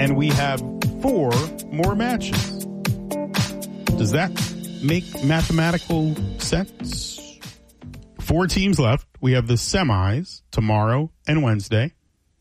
and we have 4 more matches. Does that make mathematical sense? 4 teams left. We have the semis tomorrow and Wednesday.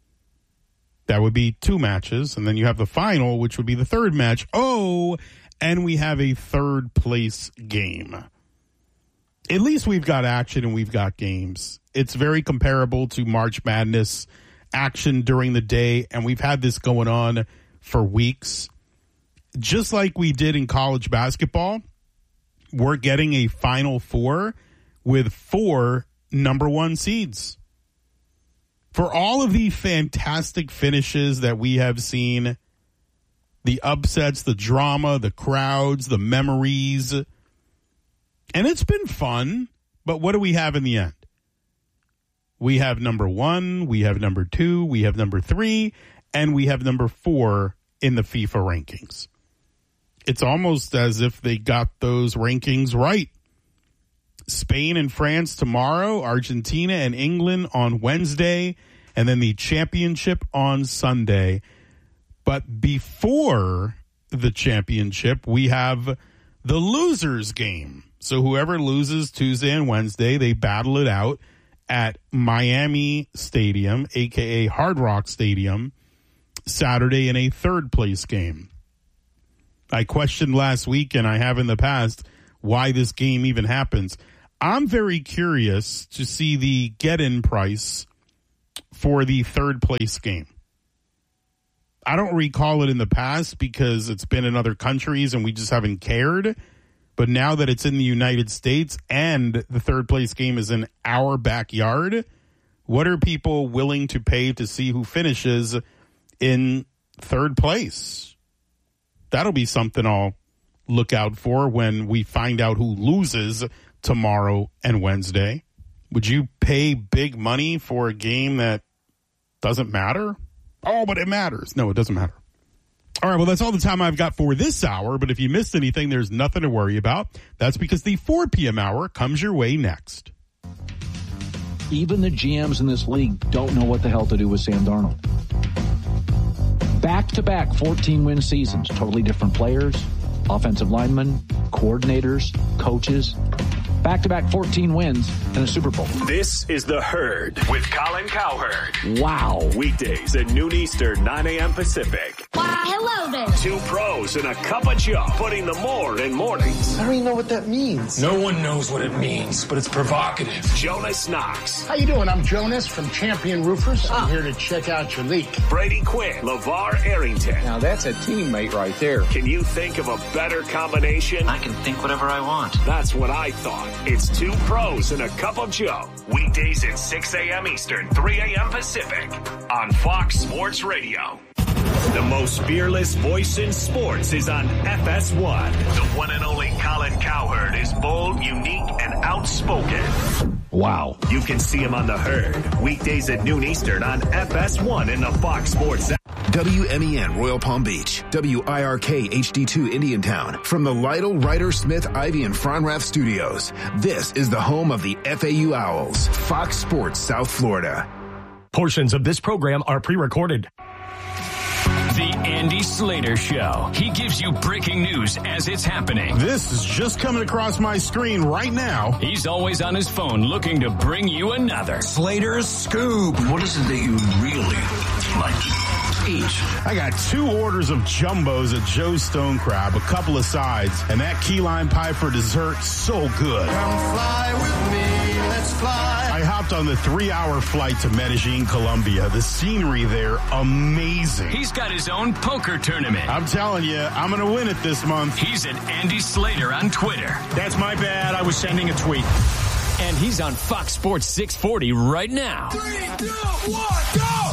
That would be 2 matches. And then you have the final, which would be the 3rd match. Oh, and we have a 3rd place game. At least we've got action and we've got games. It's very comparable to March Madness action during the day. And we've had this going on for weeks. Just like we did in college basketball, we're getting a Final Four with 4 number 1 seeds. For all of the fantastic finishes that we have seen, the upsets, the drama, the crowds, the memories, and it's been fun, but what do we have in the end? We have number 1, we have number 2, we have number 3, and we have number 4 in the FIFA rankings. It's almost as if they got those rankings right. Spain and France tomorrow, Argentina and England on Wednesday, and then the championship on Sunday. But before the championship, we have the losers game. So whoever loses Tuesday and Wednesday, they battle it out at Miami Stadium, a.k.a. Hard Rock Stadium, Saturday in a 3rd place game. I questioned last week, and I have in the past, why this game even happens. I'm very curious to see the get-in price for the 3rd place game. I don't recall it in the past because it's been in other countries and we just haven't cared. But now that it's in the United States and the 3rd place game is in our backyard, what are people willing to pay to see who finishes in 3rd place? That'll be something I'll look out for when we find out who loses tomorrow and Wednesday. Would you pay big money for a game that doesn't matter? Oh, but it matters. No, it doesn't matter. All right, well, that's all the time I've got for this hour, but if you missed anything, there's nothing to worry about. That's because the 4 p.m. hour comes your way next. Even the GMs in this league don't know what the hell to do with Sam Darnold. Back-to-back 14-win seasons, totally different players, offensive linemen, coordinators, coaches. Back-to-back 14 wins and a Super Bowl. This is The Herd with Colin Cowherd. Wow. Weekdays at noon Eastern, 9 a.m. Pacific. Wow, hello there. 2 pros and a cup of Joe, putting the more in mornings. I don't even know what that means. No one knows what it means, but it's provocative. Jonas Knox. How you doing? I'm Jonas from Champion Roofers. I'm here to check out your leak. Brady Quinn. LeVar Arrington. Now that's a teammate right there. Can you think of a better combination? I can think whatever I want. That's what I thought. It's 2 pros and a cup of Joe. Weekdays at 6 a.m. Eastern, 3 a.m. Pacific on Fox Sports Radio. The most fearless voice in sports is on FS1. The one and only Colin Cowherd is bold, unique, and outspoken. Wow. You can see him on The Herd. Weekdays at noon Eastern on FS1 in the Fox Sports app. WMEN Royal Palm Beach, WIRK HD2 Indiantown. From the Lytle, Ryder, Smith, Ivy, and Fronrath studios, this is the home of the FAU Owls, Fox Sports South Florida. Portions of this program are pre-recorded. The Andy Slater Show. He gives you breaking news as it's happening. This is just coming across my screen right now. He's always on his phone looking to bring you another Slater's Scoop. What is it that you really like to eat? I got 2 orders of jumbos at Joe's Stone Crab, a couple of sides, and that key lime pie for dessert, so good. Come fly with me, let's fly. I hopped on the 3-hour flight to Medellin, Colombia. The scenery there, amazing. He's got his own poker tournament. I'm telling you, I'm going to win it this month. He's at Andy Slater on Twitter. That's my bad. I was sending a tweet. And he's on Fox Sports 640 right now. 3, 2, 1, go!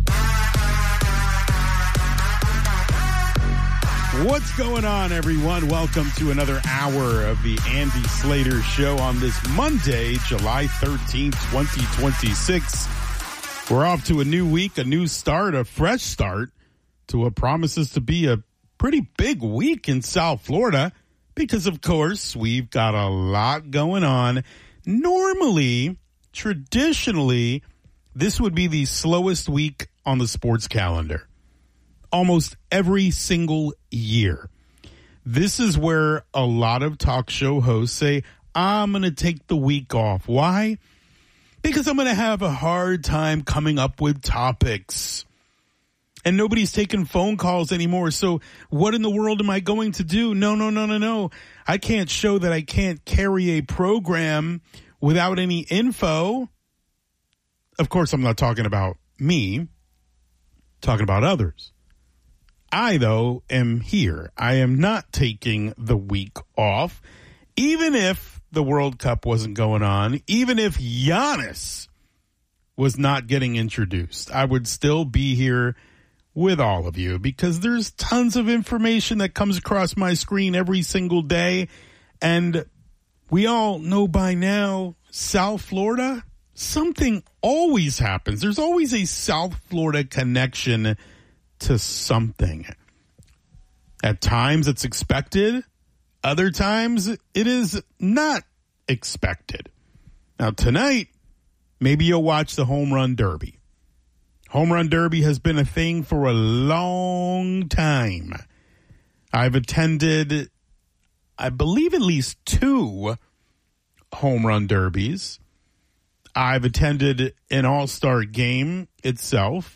What's going on, everyone? Welcome to another hour of the Andy Slater Show on this Monday, July 13th, 2026. We're off to a new week, a new start, a fresh start to what promises to be a pretty big week in South Florida because, of course, we've got a lot going on. Normally, traditionally, this would be the slowest week on the sports calendar. almost every single year. This is where a lot of talk show hosts say, I'm going to take the week off. Why? Because I'm going to have a hard time coming up with topics. And nobody's taking phone calls anymore. So what in the world am I going to do? No. I can't show that I can't carry a program without any info. Of course, I'm not talking about me. I'm talking about others. I, though, am here. I am not taking the week off, even if the World Cup wasn't going on, even if Giannis was not getting introduced. I would still be here with all of you because there's tons of information that comes across my screen every single day. And we all know by now, South Florida, something always happens. There's always a South Florida connection to something. At times it's expected. Other times it is not expected. Now tonight, maybe you'll watch the Home Run Derby. Home Run Derby has been a thing for a long time. I've attended, I believe, at least 2 Home Run Derbies. I've attended an All-Star game itself.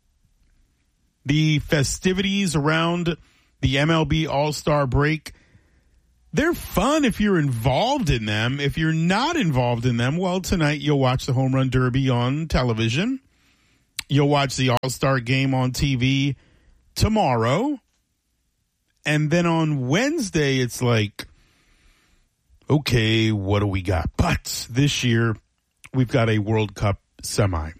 The festivities around the MLB All-Star break, they're fun if you're involved in them. If you're not involved in them, well, tonight you'll watch the Home Run Derby on television. You'll watch the All-Star game on TV tomorrow. And then on Wednesday, it's like, okay, what do we got? But this year, we've got a World Cup semi.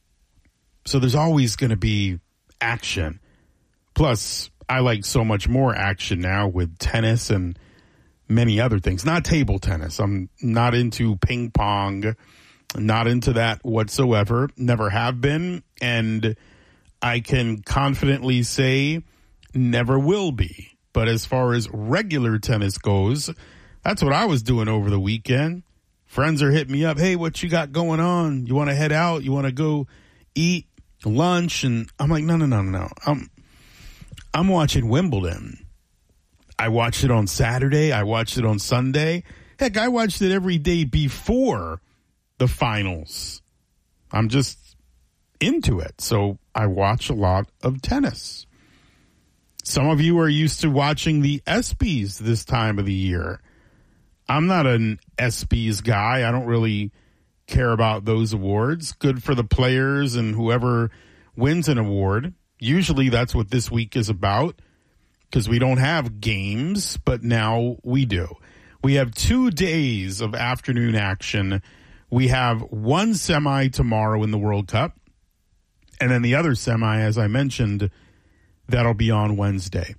So there's always going to be action. Plus, I like so much more action now with tennis and many other things. Not table tennis. I'm not into ping pong. Not into that whatsoever. Never have been. And I can confidently say never will be. But as far as regular tennis goes, that's what I was doing over the weekend. Friends are hitting me up. Hey, what you got going on? You want to head out? You want to go eat lunch? And I'm like, no. I'm watching Wimbledon. I watched it on Saturday. I watched it on Sunday. Heck, I watched it every day before the finals. I'm just into it. So I watch a lot of tennis. Some of you are used to watching the ESPYs this time of the year. I'm not an ESPYs guy. I don't really care about those awards. Good for the players and whoever wins an award. Usually that's what this week is about because we don't have games, but now we do. We have 2 days of afternoon action. We have one semi tomorrow in the World Cup, and then the other semi, as I mentioned, that'll be on Wednesday.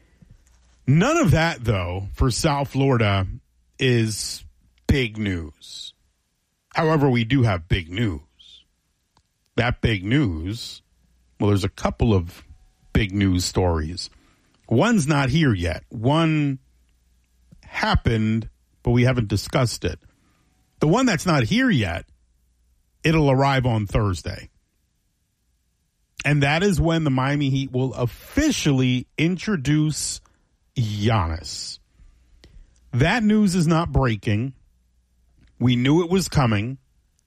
None of that, though, for South Florida is big news. However, we do have big news. That big news, well, there's a couple of big news stories. One's not here yet. One happened, but we haven't discussed it. The one that's not here yet, it'll arrive on Thursday. And that is when the Miami Heat will officially introduce Giannis. That news is not breaking. We knew it was coming.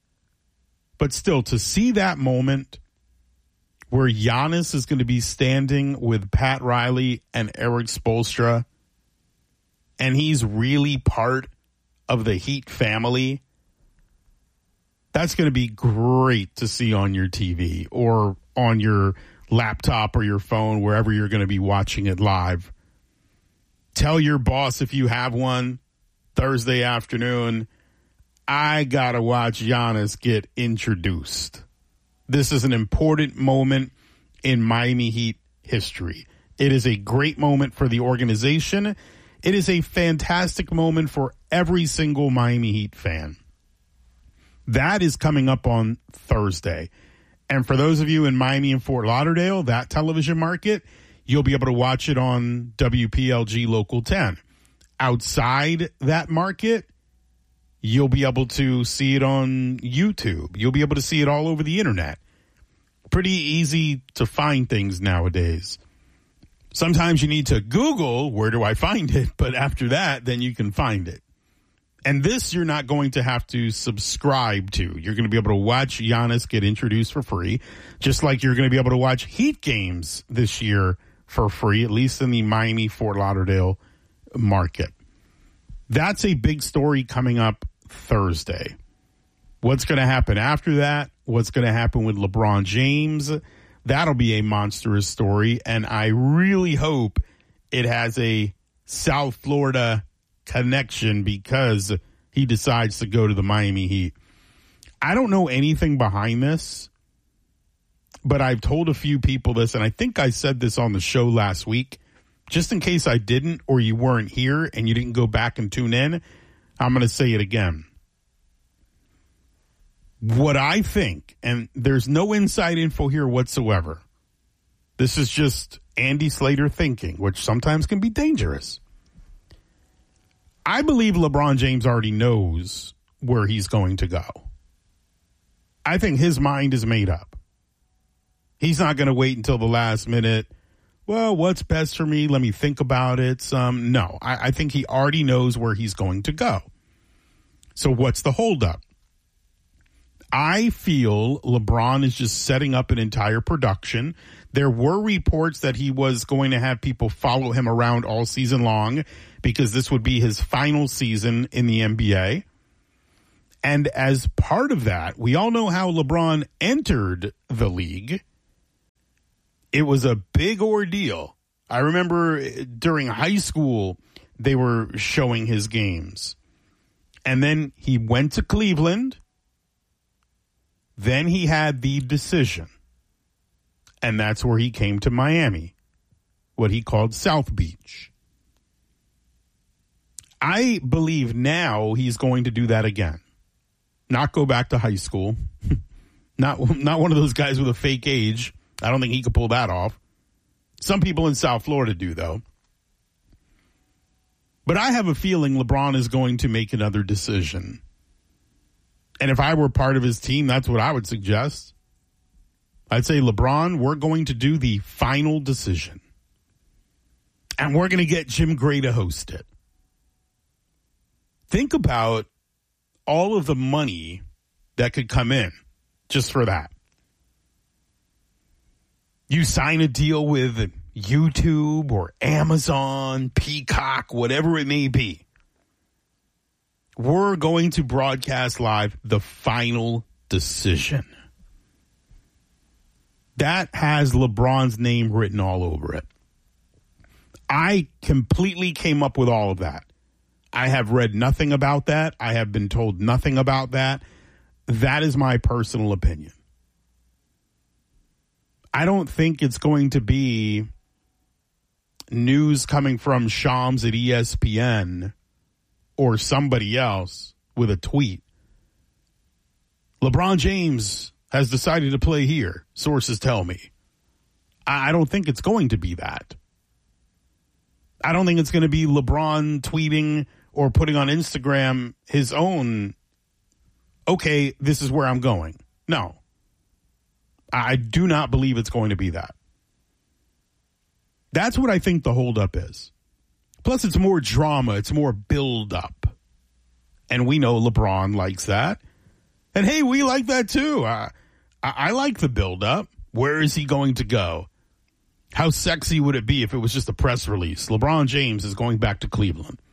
But still, to see that moment where Giannis is going to be standing with Pat Riley and Eric Spoelstra, and he's really part of the Heat family, that's going to be great to see on your TV or on your laptop or your phone, wherever you're going to be watching it live. Tell your boss, if you have one, Thursday afternoon, I got to watch Giannis get introduced. This is an important moment in Miami Heat history. It is a great moment for the organization. It is a fantastic moment for every single Miami Heat fan. That is coming up on Thursday. And for those of you in Miami and Fort Lauderdale, that television market, you'll be able to watch it on WPLG Local 10. Outside that market, you'll be able to see it on YouTube. You'll be able to see it all over the internet. Pretty easy to find things nowadays. Sometimes you need to Google, where do I find it? But after that, then you can find it. And this you're not going to have to subscribe to. You're going to be able to watch Giannis get introduced for free, just like you're going to be able to watch Heat games this year for free, at least in the Miami-Fort Lauderdale market. That's a big story coming up Thursday. What's going to happen after that? What's going to happen with LeBron James? That'll be a monstrous story, and I really hope it has a South Florida connection because he decides to go to the Miami Heat. I don't know anything behind this, but I've told a few people this, and I think I said this on the show last week. Just in case I didn't, or you weren't here and you didn't go back and tune in, I'm going to say it again. What I think, and there's no inside info here whatsoever. This is just Andy Slater thinking, which sometimes can be dangerous. I believe LeBron James already knows where he's going to go. I think his mind is made up. He's not going to wait until the last minute. Well, what's best for me? Let me think about it. No, I think he already knows where he's going to go. So what's the holdup? I feel LeBron is just setting up an entire production. There were reports that he was going to have people follow him around all season long because this would be his final season in the NBA. And as part of that, we all know how LeBron entered the league. It was a big ordeal. I remember during high school, they were showing his games. And then he went to Cleveland. Then he had the decision. And that's where he came to Miami, what he called South Beach. I believe now he's going to do that again. Not go back to high school. Not one of those guys with a fake age. I don't think he could pull that off. Some people in South Florida do, though. But I have a feeling LeBron is going to make another decision. And if I were part of his team, that's what I would suggest. I'd say, LeBron, we're going to do the final decision. And we're going to get Jim Gray to host it. Think about all of the money that could come in just for that. You sign a deal with YouTube or Amazon, Peacock, whatever it may be. We're going to broadcast live the final decision. That has LeBron's name written all over it. I completely came up with all of that. I have read nothing about that. I have been told nothing about that. That is my personal opinion. I don't think it's going to be news coming from Shams at ESPN or somebody else with a tweet. LeBron James has decided to play here, sources tell me. I don't think it's going to be that. I don't think it's going to be LeBron tweeting or putting on Instagram his own, okay, this is where I'm going. No. I do not believe it's going to be that. That's what I think the holdup is. Plus, it's more drama. It's more build-up. And we know LeBron likes that. And, hey, we like that, too. I like the build-up. Where is he going to go? How sexy would it be if it was just a press release? LeBron James is going back to Cleveland.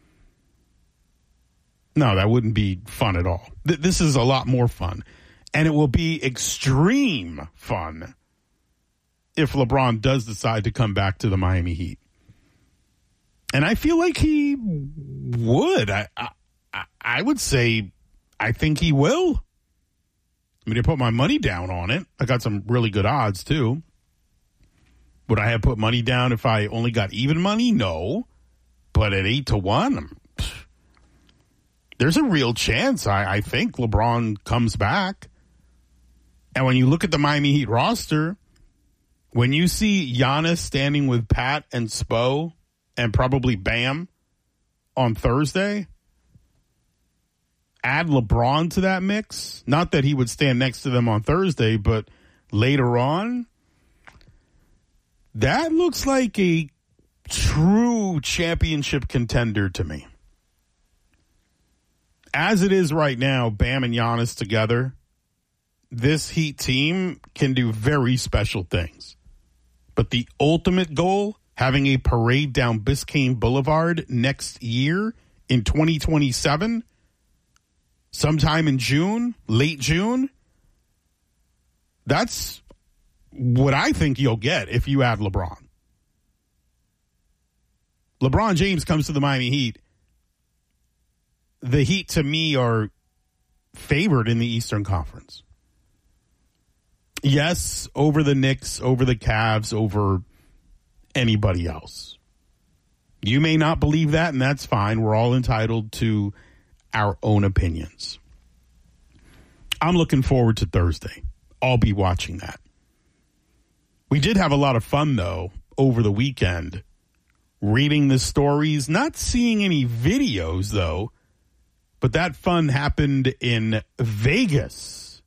No, that wouldn't be fun at all. This is a lot more fun. And it will be extreme fun if LeBron does decide to come back to the Miami Heat. And I feel like he would. I would say I think he will. I mean, I put my money down on it. I got some really good odds, too. Would I have put money down if I only got even money? No. But at 8-1, there's a real chance, I think, LeBron comes back. And when you look at the Miami Heat roster, when you see Giannis standing with Pat and Spo and probably Bam on Thursday, add LeBron to that mix. Not that he would stand next to them on Thursday, but later on, that looks like a true championship contender to me. As it is right now, Bam and Giannis together, this Heat team can do very special things. But the ultimate goal, having a parade down Biscayne Boulevard next year in 2027, sometime in June, late June, that's what I think you'll get if you add LeBron. LeBron James comes to the Miami Heat. The Heat, to me, are favored in the Eastern Conference. Yes, over the Knicks, over the Cavs, over anybody else. You may not believe that, and that's fine. We're all entitled to our own opinions. I'm looking forward to Thursday. I'll be watching that. We did have a lot of fun, though, over the weekend, reading the stories, not seeing any videos, though, but that fun happened in Vegas.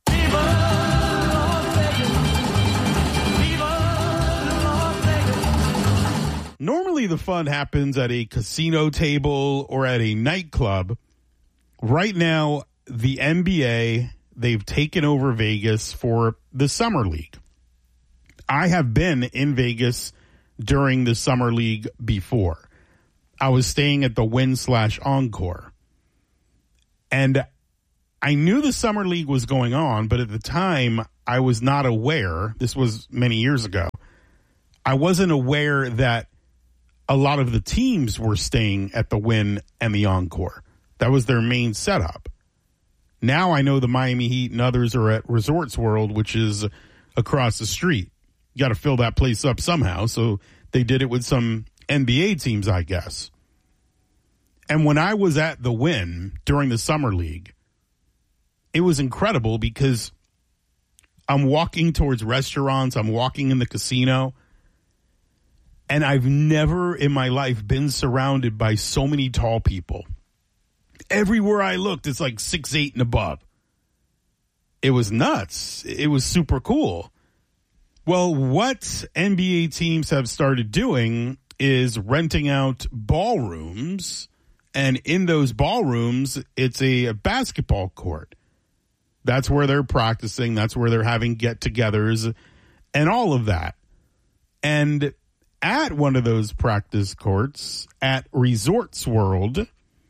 Normally the fun happens at a casino table or at a nightclub. Right now, the NBA, they've taken over Vegas for the Summer League. I have been in Vegas during the Summer League before. I was staying at the Wynn/Encore. And I knew the Summer League was going on, but at the time, I was not aware. This was many years ago. I wasn't aware that a lot of the teams were staying at the Wynn and the Encore. That was their main setup. Now I know the Miami Heat and others are at Resorts World, which is across the street. You got to fill that place up somehow, so they did it with some NBA teams, I guess. And when I was at the Wynn during the Summer League, it was incredible because I'm walking towards restaurants, I'm walking in the casino, and I've never in my life been surrounded by so many tall people. Everywhere I looked, it's like 6'8" and above. It was nuts. It was super cool. Well, what NBA teams have started doing is renting out ballrooms, and in those ballrooms, it's a basketball court. That's where they're practicing. That's where they're having get-togethers and all of that. And at one of those practice courts at Resorts World,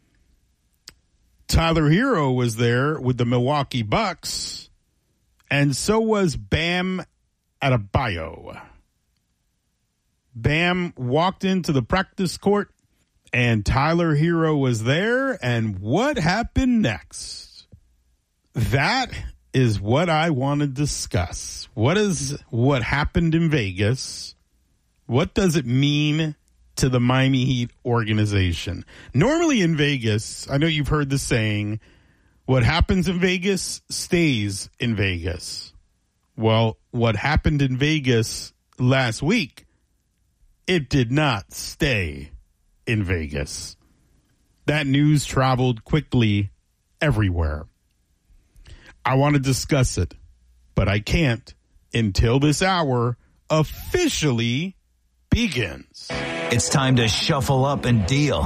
Tyler Hero was there with the Milwaukee Bucks, and so was Bam Adebayo. Bam walked into the practice court, and Tyler Hero was there, and what happened next? That is what I want to discuss. What happened in Vegas? What does it mean to the Miami Heat organization? Normally in Vegas, I know you've heard the saying, what happens in Vegas stays in Vegas. Well, what happened in Vegas last week, it did not stay in Vegas. That news traveled quickly everywhere. I want to discuss it, but I can't until this hour officially begins. It's time to shuffle up and deal.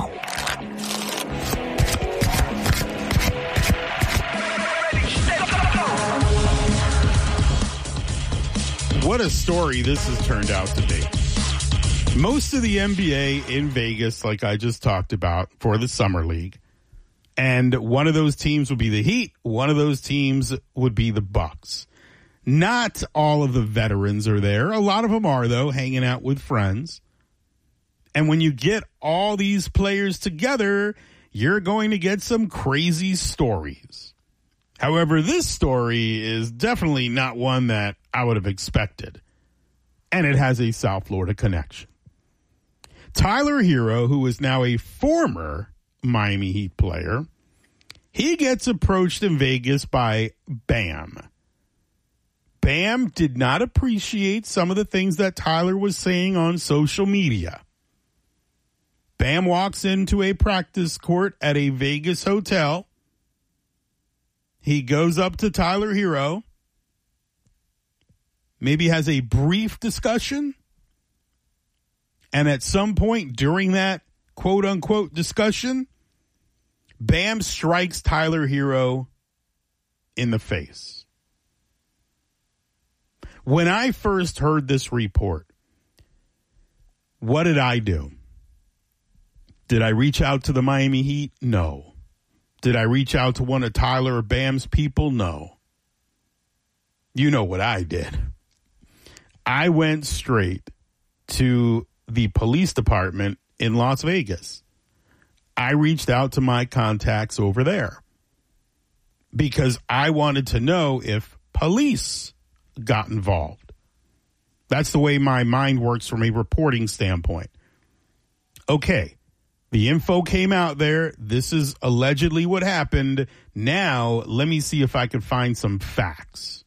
What a story this has turned out to be. Most of the NBA in Vegas, like I just talked about, for the Summer League. And one of those teams would be the Heat. One of those teams would be the Bucks. Not all of the veterans are there. A lot of them are, though, hanging out with friends. And when you get all these players together, you're going to get some crazy stories. However, this story is definitely not one that I would have expected. And it has a South Florida connection. Tyler Hero, who is now a former Miami Heat player, he gets approached in Vegas by Bam. Bam did not appreciate some of the things that Tyler was saying on social media. Bam walks into a practice court at a Vegas hotel. He goes up to Tyler Hero, maybe has a brief discussion, And at some point during that quote-unquote discussion, Bam strikes Tyler Herro in the face. When I first heard this report, what did I do? Did I reach out to the Miami Heat? No. Did I reach out to one of Tyler or Bam's people? No. You know what I did. I went straight to the police department in Las Vegas. I reached out to my contacts over there because I wanted to know if police got involved. That's the way my mind works from a reporting standpoint. Okay, the info came out there. This is allegedly what happened. Now, let me see if I can find some facts.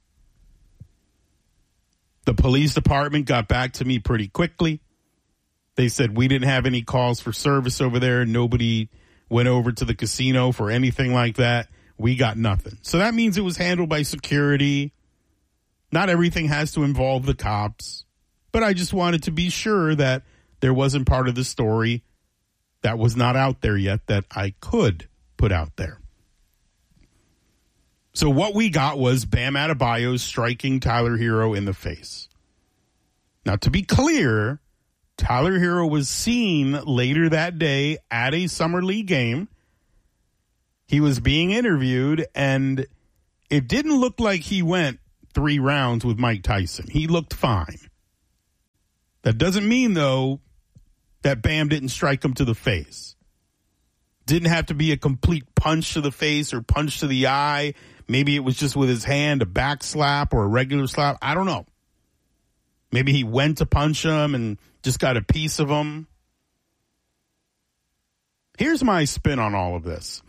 The police department got back to me pretty quickly. They said we didn't have any calls for service over there. Nobody went over to the casino for anything like that. We got nothing. So that means it was handled by security. Not everything has to involve the cops. But I just wanted to be sure that there wasn't part of the story that was not out there yet that I could put out there. So what we got was Bam Adebayo striking Tyler Herro in the face. Now, to be clear, Tyler Herro was seen later that day at a Summer League game. He was being interviewed, and it didn't look like he went 3 rounds with Mike Tyson. He looked fine. That doesn't mean, though, that Bam didn't strike him to the face. Didn't have to be a complete punch to the face or punch to the eye. Maybe it was just with his hand, a back slap or a regular slap. I don't know. Maybe he went to punch him and just got a piece of him. Here's my spin on all of this.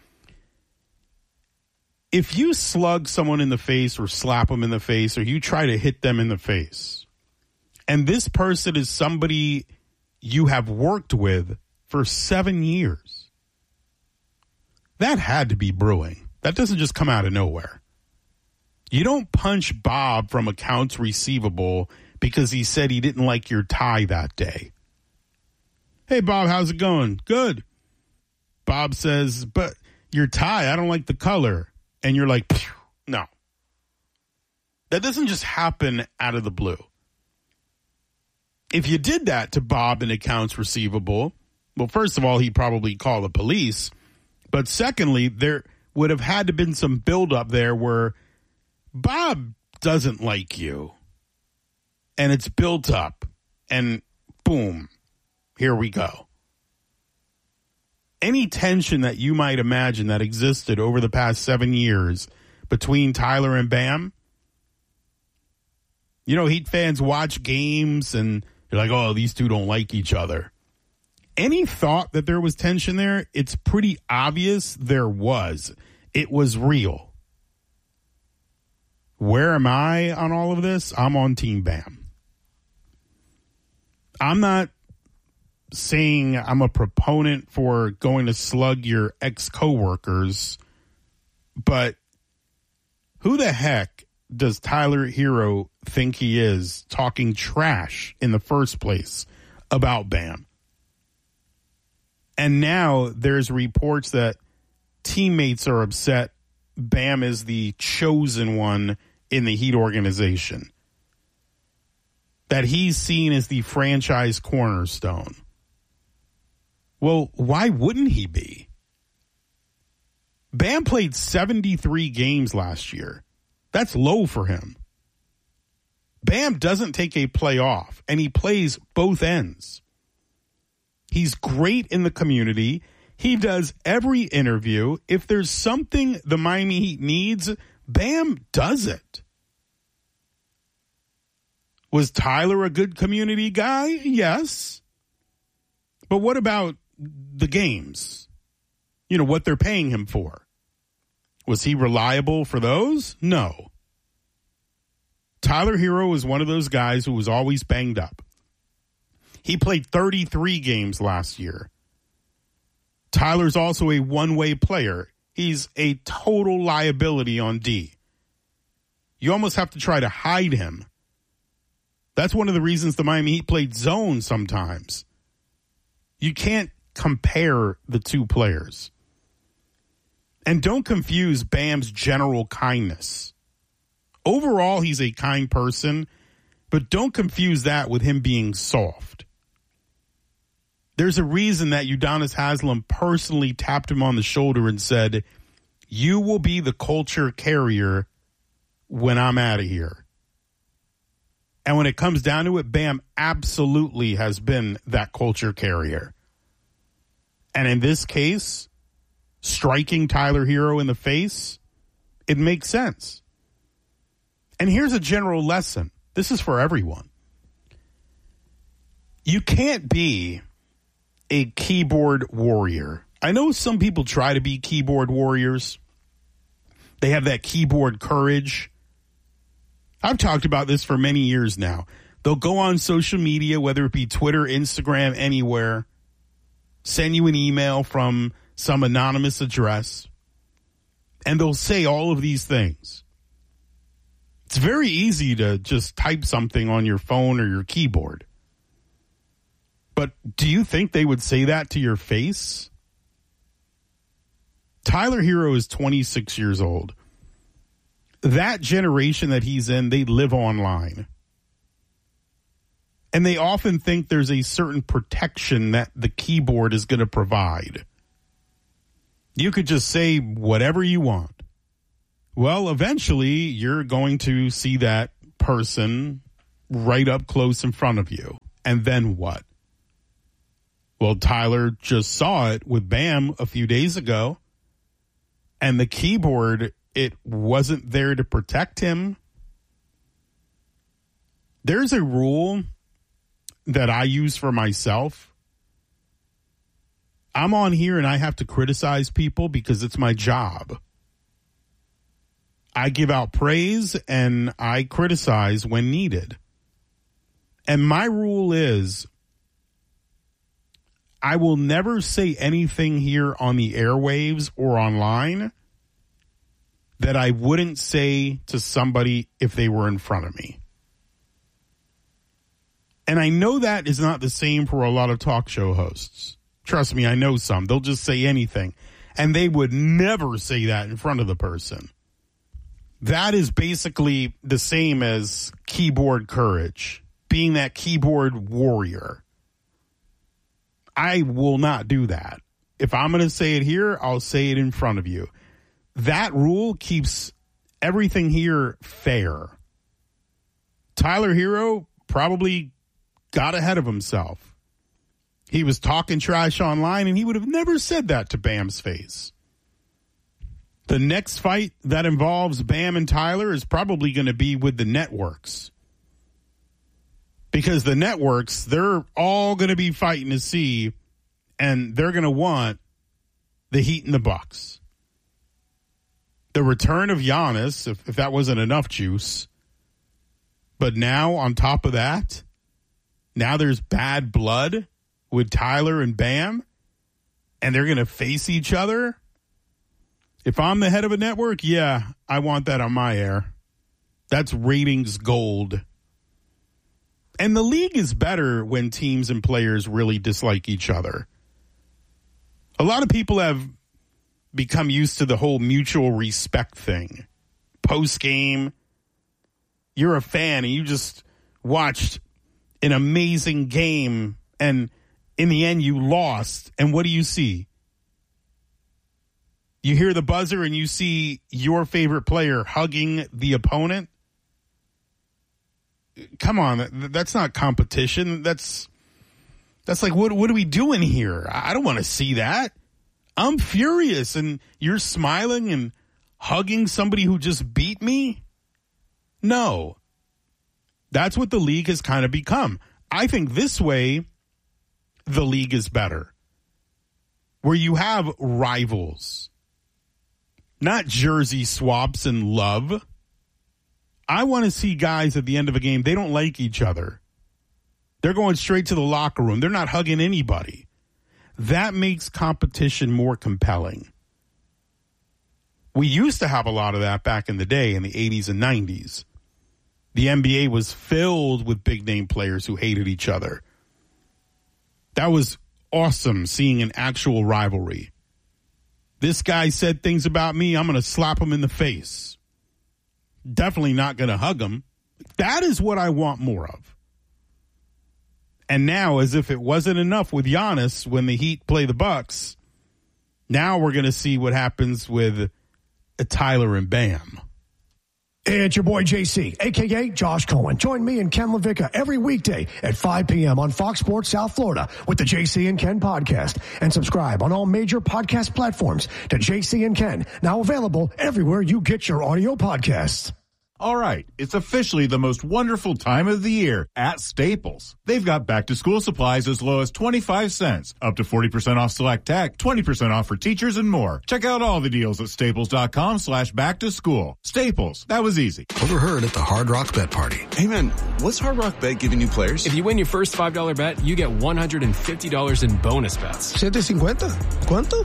If you slug someone in the face or slap them in the face or you try to hit them in the face, and this person is somebody you have worked with for 7 years, that had to be brewing. That doesn't just come out of nowhere. You don't punch Bob from accounts receivable because he said he didn't like your tie that day. Hey, Bob, how's it going? Good. Bob says, but your tie, I don't like the color. And you're like, no. That doesn't just happen out of the blue. If you did that to Bob in accounts receivable, well, first of all, he'd probably call the police. But secondly, there would have had to been some buildup there where Bob doesn't like you. And it's built up. And boom, here we go. Any tension that you might imagine that existed over the past 7 years between Tyler and Bam, you know, Heat fans watch games and they're like, oh, these two don't like each other. Any thought that there was tension there, it's pretty obvious there was. It was real. Where am I on all of this? I'm on Team Bam. I'm not saying I'm a proponent for going to slug your ex-coworkers, but who the heck does Tyler Herro think he is talking trash in the first place about Bam? And now there's reports that teammates are upset Bam is the chosen one in the Heat organization, that he's seen as the franchise cornerstone. Well, why wouldn't he be? Bam played 73 games last year. That's low for him. Bam doesn't take a play off, and he plays both ends. He's great in the community. He does every interview. If there's something the Miami Heat needs, Bam does it. Was Tyler a good community guy? Yes. But what about the games? You know, what they're paying him for. Was he reliable for those? No. Tyler Herro was one of those guys who was always banged up. He played 33 games last year. Tyler's also a one-way player. He's a total liability on D. You almost have to try to hide him. That's one of the reasons the Miami Heat played zone sometimes. You can't compare the two players. And don't confuse Bam's general kindness. Overall, he's a kind person, but don't confuse that with him being soft. There's a reason that Udonis Haslem personally tapped him on the shoulder and said, "You will be the culture carrier when I'm out of here." And when it comes down to it, Bam absolutely has been that culture carrier. And in this case, striking Tyler Hero in the face, it makes sense. And here's a general lesson. This is for everyone. You can't be a keyboard warrior. I know some people try to be keyboard warriors. They have that keyboard courage. I've talked about this for many years now. They'll go on social media, whether it be Twitter, Instagram, anywhere, send you an email from some anonymous address, and they'll say all of these things. It's very easy to just type something on your phone or your keyboard. But do you think they would say that to your face? Tyler Hero is 26 years old. That generation that he's in, they live online. And they often think there's a certain protection that the keyboard is going to provide. You could just say whatever you want. Well, eventually you're going to see that person right up close in front of you. And then what? Well, Tyler just saw it with Bam a few days ago. And the keyboard, it wasn't there to protect him. There's a rule that I use for myself. I'm on here and I have to criticize people because it's my job. I give out praise and I criticize when needed. And my rule is I will never say anything here on the airwaves or online that I wouldn't say to somebody if they were in front of me. And I know that is not the same for a lot of talk show hosts. Trust me, I know some. They'll just say anything. And they would never say that in front of the person. That is basically the same as keyboard courage, being that keyboard warrior. I will not do that. If I'm going to say it here, I'll say it in front of you. That rule keeps everything here fair. Tyler Hero probably got ahead of himself. He was talking trash online, and he would have never said that to Bam's face. The next fight that involves Bam and Tyler is probably going to be with the networks. Because the networks, they're all going to be fighting to see, and they're going to want the Heat and the Bucks. The return of Giannis, if that wasn't enough juice. But now, on top of that, now there's bad blood with Tyler and Bam, and they're going to face each other. If I'm the head of a network, yeah, I want that on my air. That's ratings gold. And the league is better when teams and players really dislike each other. A lot of people have become used to the whole mutual respect thing. Post-game, you're a fan and you just watched an amazing game, and in the end you lost. And what do you see? You hear the buzzer and you see your favorite player hugging the opponent. Come on, that's not competition. That's like, what are we doing here? I don't want to see that. I'm furious, and you're smiling and hugging somebody who just beat me? No. That's what the league has kind of become. I think this way, the league is better. Where you have rivals. Not jersey swaps and love. I want to see guys at the end of a game, they don't like each other. They're going straight to the locker room. They're not hugging anybody. That makes competition more compelling. We used to have a lot of that back in the day in the 80s and 90s. The NBA was filled with big-name players who hated each other. That was awesome seeing an actual rivalry. This guy said things about me, I'm going to slap him in the face. Definitely not going to hug him. That is what I want more of. And now, as if it wasn't enough with Giannis when the Heat play the Bucks, now we're going to see what happens with Tyler and Bam. It's your boy JC, a.k.a. Josh Cohen. Join me and Ken LaVicka every weekday at 5 p.m. on Fox Sports South Florida with the JC and Ken podcast. And subscribe on all major podcast platforms to JC and Ken, now available everywhere you get your audio podcasts. All right, it's officially the most wonderful time of the year at Staples. They've got back-to-school supplies as low as 25 cents, up to 40% off select tech, 20% off for teachers, and more. Check out all the deals at staples.com/back-to-school. Staples, that was easy. Overheard at the Hard Rock Bet Party. Hey man, what's Hard Rock Bet giving new players? If you win your first $5 bet, you get $150 in bonus bets. $750? ¿Cuánto?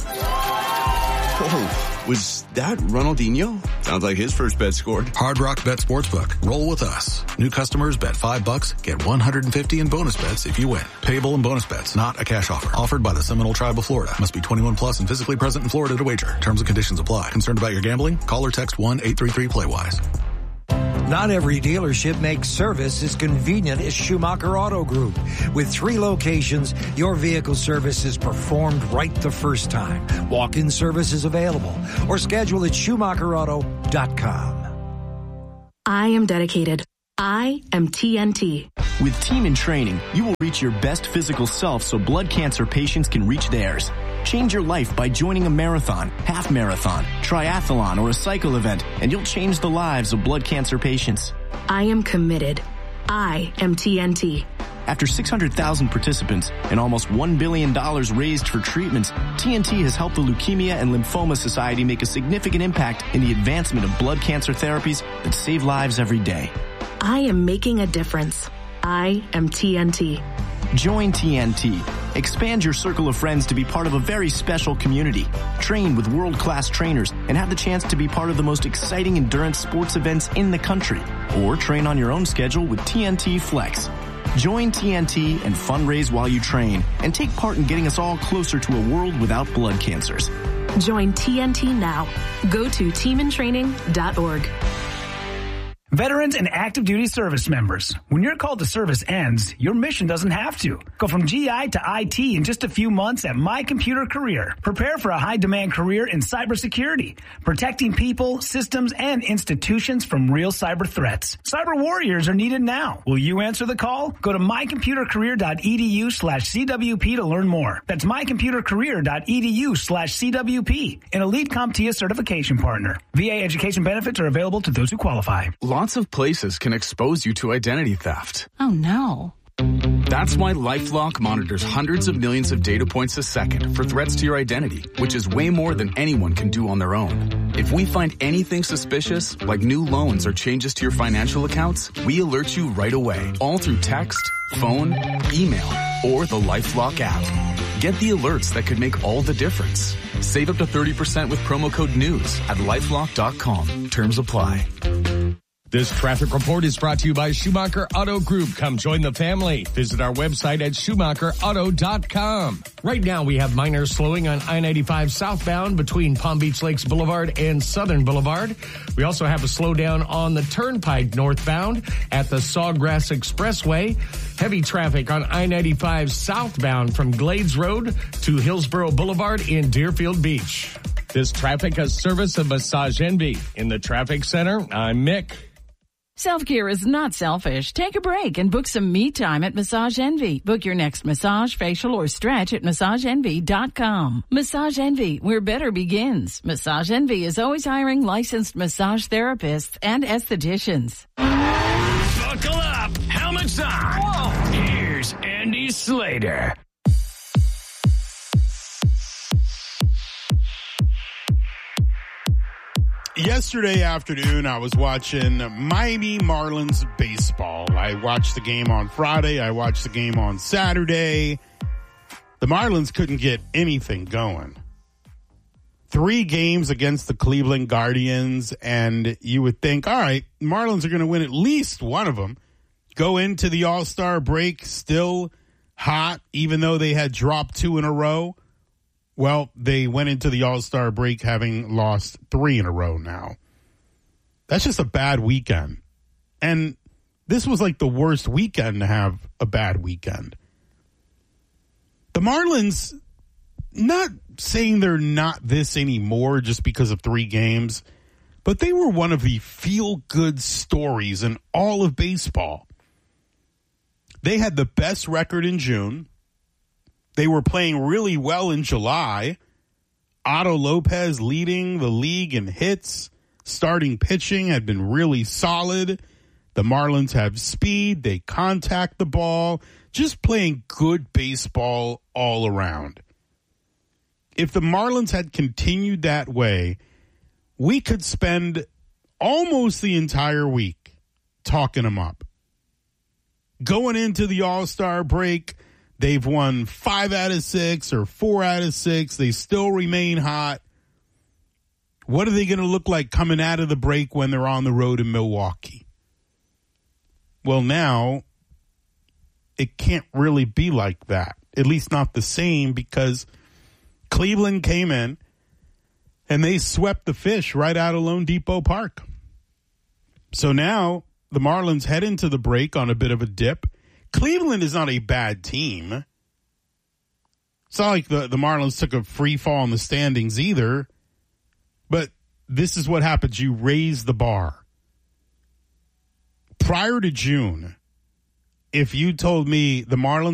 Oh, was that Ronaldinho? Sounds like his first bet scored. Hard Rock Bet Sportsbook. Roll with us. New customers bet $5, get $150 in bonus bets if you win. Payable in bonus bets, not a cash offer. Offered by the Seminole Tribe of Florida. Must be 21 plus and physically present in Florida to wager. Terms and conditions apply. Concerned about your gambling? Call or text 1-833-PLAY-WISE. Not every dealership makes service as convenient as Schumacher Auto Group. With 3 locations, your vehicle service is performed right the first time. Walk-in service is available or schedule at SchumacherAuto.com. I am dedicated. I am TNT. With Team in Training, you will reach your best physical self so blood cancer patients can reach theirs. Change your life by joining a marathon, half marathon, triathlon, or a cycle event, and you'll change the lives of blood cancer patients. I am committed. I am TNT. After 600,000 participants and almost $1 billion raised for treatments, TNT has helped the Leukemia and Lymphoma Society make a significant impact in the advancement of blood cancer therapies that save lives every day. I am making a difference. I am TNT. Join TNT. Expand your circle of friends to be part of a very special community. Train with world-class trainers and have the chance to be part of the most exciting endurance sports events in the country. Or train on your own schedule with TNT Flex. Join TNT and fundraise while you train and take part in getting us all closer to a world without blood cancers. Join TNT now. Go to teamintraining.org. Veterans and active duty service members, when your call to service ends, your mission doesn't have to. Go from GI to IT in just a few months at My Computer Career. Prepare for a high-demand career in cybersecurity, protecting people, systems, and institutions from real cyber threats. Cyber warriors are needed now. Will you answer the call? Go to mycomputercareer.edu/CWP to learn more. That's mycomputercareer.edu/CWP, an elite CompTIA certification partner. VA education benefits are available to those who qualify. Lots of places can expose you to identity theft. Oh, no. That's why LifeLock monitors hundreds of millions of data points a second for threats to your identity, which is way more than anyone can do on their own. If we find anything suspicious, like new loans or changes to your financial accounts, we alert you right away, all through text, phone, email, or the LifeLock app. Get the alerts that could make all the difference. Save up to 30% with promo code NEWS at LifeLock.com. Terms apply. This traffic report is brought to you by Schumacher Auto Group. Come join the family. Visit our website at SchumacherAuto.com. Right now, we have minor slowing on I-95 southbound between Palm Beach Lakes Boulevard and Southern Boulevard. We also have a slowdown on the Turnpike northbound at the Sawgrass Expressway. Heavy traffic on I-95 southbound from Glades Road to Hillsborough Boulevard in Deerfield Beach. This traffic is service of Massage Envy. In the traffic center, I'm Mick. Self-care is not selfish. Take a break and book some me time at Massage Envy. Book your next massage, facial, or stretch at MassageEnvy.com. Massage Envy, where better begins. Massage Envy is always hiring licensed massage therapists and estheticians. Buckle up. Helmets on. Whoa. Here's Andy Slater. Yesterday afternoon, I was watching Miami Marlins baseball. I watched the game on Friday. I watched the game on Saturday. The Marlins couldn't get anything going. 3 games against the Cleveland Guardians, and you would think, all right, Marlins are going to win at least one of them. Go into the All-Star break still hot, even though they had dropped 2 in a row. Well, they went into the All-Star break having lost 3 in a row now. That's just a bad weekend. And this was like the worst weekend to have a bad weekend. The Marlins, not saying they're not this anymore just because of 3 games, but they were one of the feel-good stories in all of baseball. They had the best record in June. They were playing really well in July. Otto Lopez leading the league in hits. Starting pitching had been really solid. The Marlins have speed. They contact the ball. Just playing good baseball all around. If the Marlins had continued that way, we could spend almost the entire week talking them up. Going into the All-Star break, they've won 5 out of 6 or 4 out of 6. They still remain hot. What are they going to look like coming out of the break when they're on the road in Milwaukee? Well, now it can't really be like that. At least not the same, because Cleveland came in and they swept the Fish right out of Lone Depot Park. So now the Marlins head into the break on a bit of a dip. Cleveland is not a bad team. It's not like the Marlins took a free fall in the standings either. But this is what happens. You raise the bar. Prior to June, if you told me the Marlins